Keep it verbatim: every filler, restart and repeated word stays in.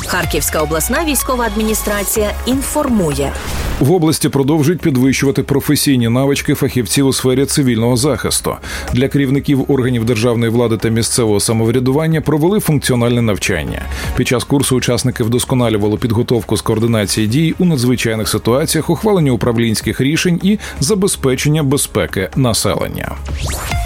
Харківська обласна військова адміністрація інформує. В області продовжують підвищувати професійні навички фахівців у сфері цивільного захисту. Для керівників органів державної влади та місцевого самоврядування провели функціональне навчання. Під час курсу учасники вдосконалювали підготовку з координації дій у надзвичайних ситуаціях, ухвалення управлінських рішень і забезпечення безпеки населення.